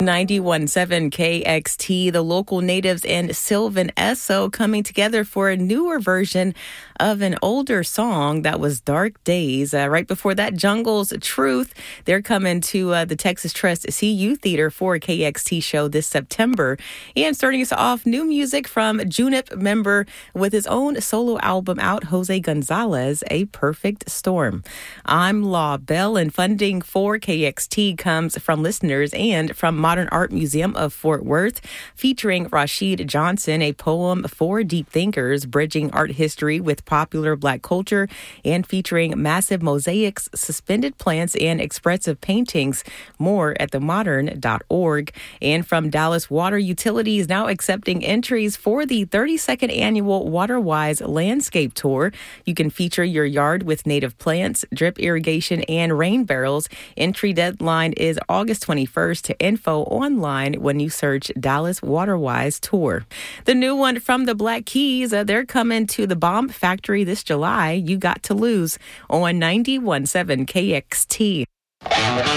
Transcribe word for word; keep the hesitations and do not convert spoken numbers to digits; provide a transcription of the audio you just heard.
ninety-one point seven K X T, the local natives and Sylvan Esso coming together for a newer version of an older song that was Dark Days. Uh, right before that, Jungle's Truth. They're coming to uh, the Texas Trust C U Theater for a K X T show this September. And starting us off, new music from Junip member with his own solo album out, Jose Gonzalez, A Perfect Storm. I'm Law Bell, and funding for K X T comes from listeners and from Modern Art Museum of Fort Worth, featuring Rashid Johnson, a poem for deep thinkers, bridging art history with popular Black culture, and featuring massive mosaics, suspended plants, and expressive paintings. More at the modern dot org. And from Dallas Water Utilities, now accepting entries for the thirty-second annual WaterWise Landscape Tour. You can feature your yard with native plants, drip irrigation, and rain barrels. Entry deadline is August twenty-first. To info online when you search Dallas WaterWise Tour. The new one from the Black Keys, uh, they're coming to the Bomb Factory this July. You Got to Lose on ninety-one point seven K X T.